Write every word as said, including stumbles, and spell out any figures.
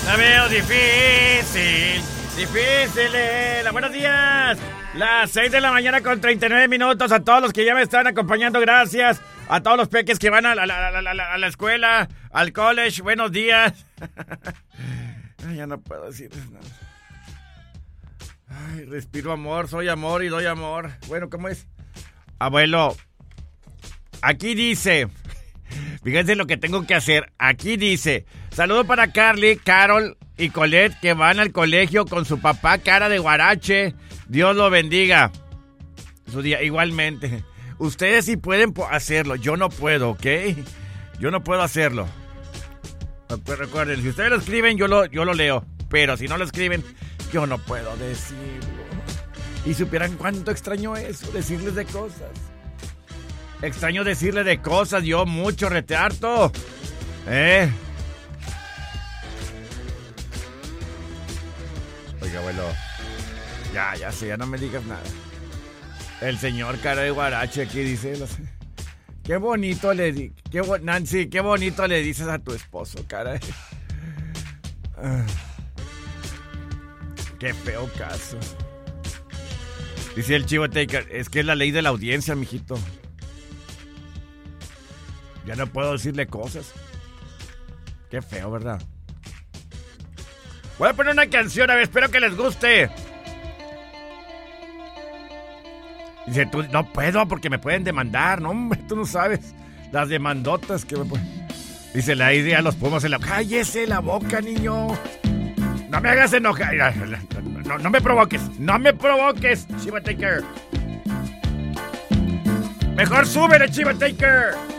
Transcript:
La veo difícil, difícil. Eh. Buenos días. Las seis de la mañana con treinta y nueve minutos. A todos los que ya me están acompañando, gracias. A todos los peques que van a la, a la, a la, a la escuela, al college, buenos días. Ay, ya no puedo decirles nada. Ay, respiro amor, soy amor y doy amor. Bueno, ¿cómo es? Abuelo, aquí dice... Fíjense lo que tengo que hacer. Aquí dice: saludo para Carly, Carol y Colette, que van al colegio con su papá cara de guarache. Dios lo bendiga. Su día, igualmente. Ustedes sí pueden hacerlo. Yo no puedo, ¿ok? Yo no puedo hacerlo. Pues recuerden, si ustedes lo escriben, yo lo, yo lo leo. Pero si no lo escriben, yo no puedo decirlo. Y supieran cuánto extraño eso, decirles de cosas. Extraño decirle de cosas, yo mucho, rete harto. ¿Eh? Oiga, abuelo. Ya, ya sé, ya no me digas nada. El señor cara de guarache aquí dice... Los... Qué bonito le di... Qué bo... Nancy, qué bonito le dices a tu esposo, cara de... Ah. Qué feo caso. Dice el Chivo Taker, es que es la ley de la audiencia, mijito. Ya no puedo decirle cosas. Qué feo, ¿verdad? Voy a poner una canción, a ver, espero que les guste. Dice, tú, no puedo porque me pueden demandar. No, hombre, tú no sabes las demandotas que me pueden... Dice la idea, los pomos en la... ¡Cállese la boca, niño! No me hagas enojar. No, no, no me provoques. No me provoques, Chiva Taker. Mejor súbele, Chiva Taker.